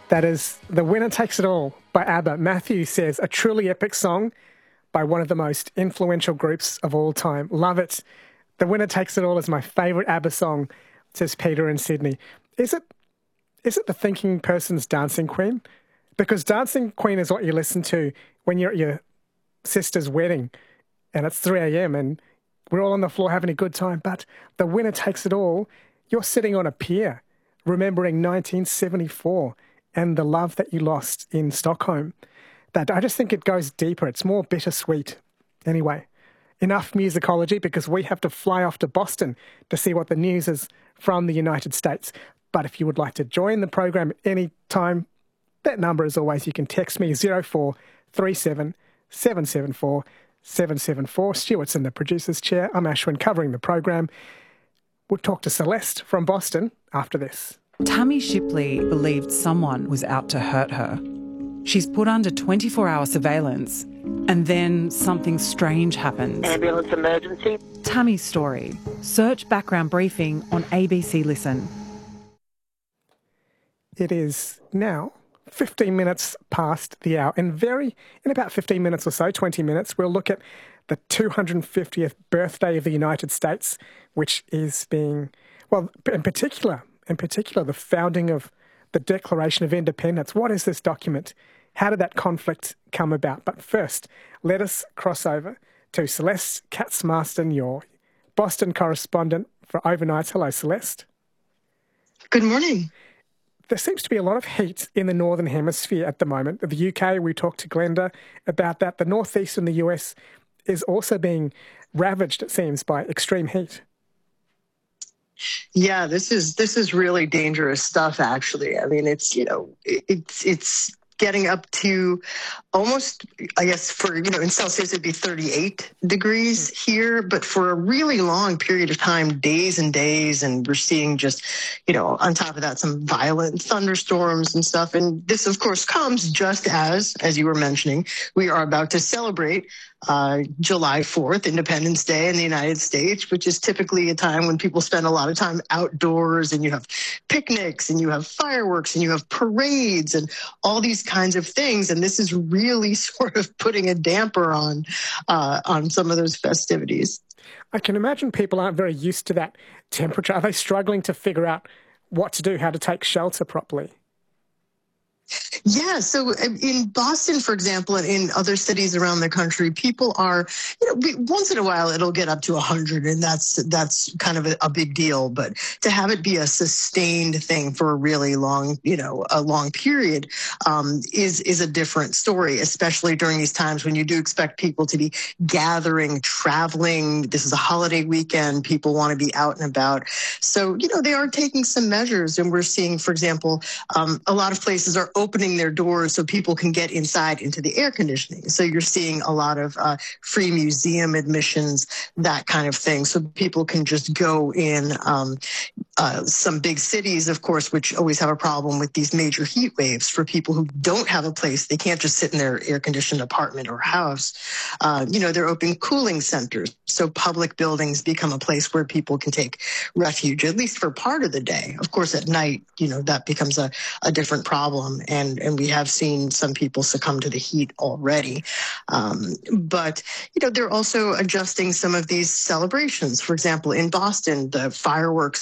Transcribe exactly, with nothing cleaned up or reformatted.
That is The Winner Takes It All by ABBA. Matthew says, a truly epic song by one of the most influential groups of all time. Love it. The Winner Takes It All is my favourite ABBA song, says Peter in Sydney. Is it, is it the thinking person's Dancing Queen? Because Dancing Queen is what you listen to when you're at your sister's wedding and it's three a.m. and we're all on the floor having a good time. But The Winner Takes It All, you're sitting on a pier remembering nineteen seventy-four and the love that you lost in Stockholm. That I just think it goes deeper. It's more bittersweet. Anyway, enough musicology because we have to fly off to Boston to see what the news is from the United States. But if you would like to join the program any time, that number as always, you can text me zero four three seven seven seven four seven seven four. Stuart's in the producer's chair. I'm Ashwin covering the program. We'll talk to Celeste from Boston after this. Tammy Shipley believed someone was out to hurt her. She's put under twenty-four hour surveillance, and then something strange happens. Ambulance emergency. Tammy's story. Search background briefing on A B C Listen. It is now fifteen minutes past the hour, and very, in about fifteen minutes or so, twenty minutes, we'll look at the two hundred fiftieth birthday of the United States, which is being, well, in particular, in particular, the founding of the Declaration of Independence. What is this document? How did that conflict come about? But first, let us cross over to Celeste Katz-Marston, your Boston correspondent for Overnights. Hello, Celeste. Good morning. There seems to be a lot of heat in the Northern Hemisphere at the moment. The U K, we talked to Glenda about that. The Northeast in the U S is also being ravaged, it seems, by extreme heat. Yeah, this is this is really dangerous stuff, actually. I mean, it's, you know, it's it's getting up to almost, I guess, for, you know, in Celsius, it'd be thirty-eight degrees here, but for a really long period of time, days and days, and we're seeing just, you know, on top of that, some violent thunderstorms and stuff. And this, of course, comes just as, as you were mentioning, we are about to celebrate Uh, July fourth, Independence Day in the United States, which is typically a time when people spend a lot of time outdoors, and you have picnics and you have fireworks and you have parades and all these kinds of things. And this is really sort of putting a damper on uh, on some of those festivities. I can imagine people aren't very used to that temperature. Are they struggling to figure out what to do, how to take shelter properly? Yeah, so in Boston, for example, and in other cities around the country, people are, you know, we, once in a while it'll get up to one hundred, and that's that's kind of a, a big deal. But to have it be a sustained thing for a really long, you know, a long period um, is is a different story, especially during these times when you do expect people to be gathering, traveling. This is a holiday weekend. People want to be out and about. So, you know, they are taking some measures, and we're seeing, for example, um, a lot of places are opening their doors so people can get inside into the air conditioning. So you're seeing a lot of uh, free museum admissions, that kind of thing. So people can just go in. Um, uh, some big cities, of course, which always have a problem with these major heat waves for people who don't have a place. They can't just sit in their air-conditioned apartment or house. Uh, you know, they're opening cooling centers. So public buildings become a place where people can take refuge, at least for part of the day. Of course, at night, you know, that becomes a, a different problem. And, and we have seen some people succumb to the heat already. Um, but, you know, they're also adjusting some of these celebrations. For example, in Boston, the fireworks